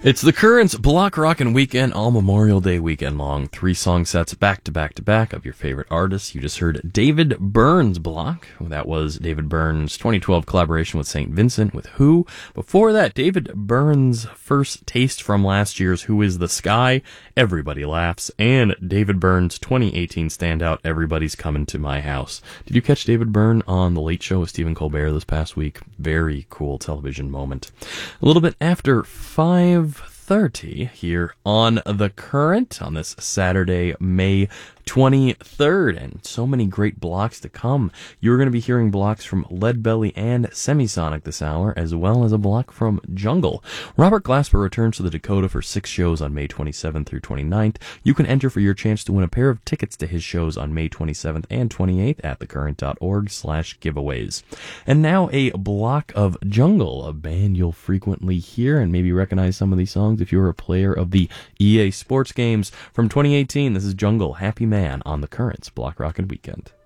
It's the Currents Block Rockin' Weekend, all Memorial Day weekend long. 3 song sets back to back to back of your favorite artists. You just heard David Byrne's block. That was David Byrne's 2012 collaboration with St. Vincent with Who. Before that, David Byrne's first taste from last year's Who is the Sky, Everybody Laughs, and David Byrne's 2018 standout, Everybody's Coming to My House. Did you catch David Byrne on The Late Show with Stephen Colbert this past week? Very cool television moment. A little bit after 5:30 here on The Current on this Saturday, May 23rd, and so many great blocks to come. You're going to be hearing blocks from Leadbelly and Semisonic this hour, as well as a block from Jungle. Robert Glasper returns to the Dakota for 6 shows on May 27th through 29th. You can enter for your chance to win a pair of tickets to his shows on May 27th and 28th at thecurrent.org/giveaways. And now a block of Jungle, a band you'll frequently hear and maybe recognize some of these songs if you're a player of the EA Sports games. From 2018, this is Jungle, Happy Man on the Currents Block Rockin' Weekend.